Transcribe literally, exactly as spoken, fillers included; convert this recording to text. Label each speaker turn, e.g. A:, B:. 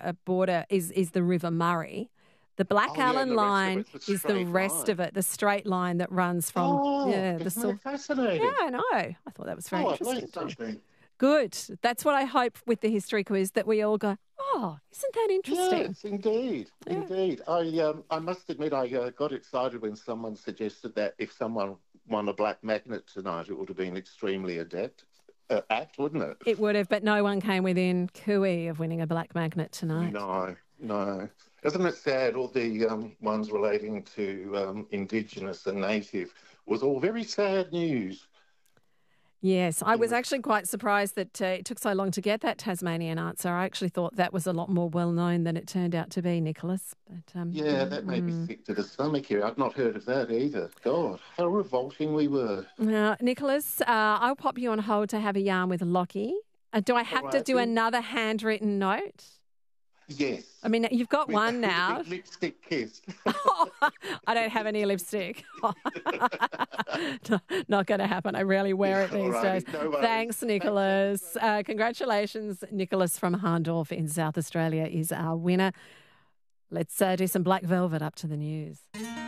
A: uh, border is, is the River Murray. The Black
B: Oh, yeah,
A: Allen
B: and the rest of
A: line
B: it's the
A: is the
B: straight
A: rest
B: line.
A: of it, the straight line that runs from,
B: Oh,
A: yeah, the
B: isn't that
A: source. Yeah,
B: fascinating?
A: I know. I thought that was very
B: Oh, I've
A: interesting
B: learned
A: too.
B: something.
A: Good. That's what I hope with the history quiz, that we all go, oh, isn't that interesting?
B: Yes, indeed,
A: Yeah.
B: indeed. I um, I must admit, I uh, got excited when someone suggested that if someone won a black magnet tonight, it would have been extremely adept, uh, apt, wouldn't it?
A: It would have, but no one came within cooey of winning a black magnet tonight.
B: No, no. Isn't it sad? All the um, ones relating to um, Indigenous and Native was all very sad news.
A: Yes, I was
B: In
A: actually quite surprised that uh, it took so long to get that Tasmanian answer. I actually thought that was a lot more well known than it turned out to be, Nicholas. But um,
B: Yeah, that made me
A: mm.
B: sick to the stomach here. I'd not heard of that either. God, how revolting we were.
A: Now, Nicholas, uh, I'll pop you on hold to have a yarn with Lockie. Uh, do I
B: All
A: have to do
B: righty.
A: another handwritten note?
B: Yes.
A: I mean, you've got
B: With,
A: one
B: with a
A: now.
B: big lipstick kiss.
A: I don't have any lipstick. No, not going to happen. I rarely wear it
B: All
A: these
B: righty,
A: days.
B: no worries.
A: Thanks, Nicholas. Uh, congratulations. Nicholas from Harndorf in South Australia is our winner. Let's uh, do some Black Velvet up to the news.